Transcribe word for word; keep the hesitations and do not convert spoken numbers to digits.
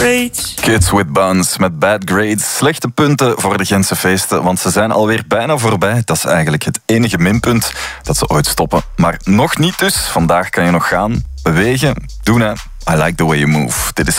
grades. Kids with Buns met bad grades. Slechte punten voor de Gentse feesten, want ze zijn alweer bijna voorbij. Dat is eigenlijk het enige minpunt dat ze ooit stoppen. Maar nog niet dus. Vandaag kan je nog gaan, bewegen, doen hè. I like the way you move. Dit is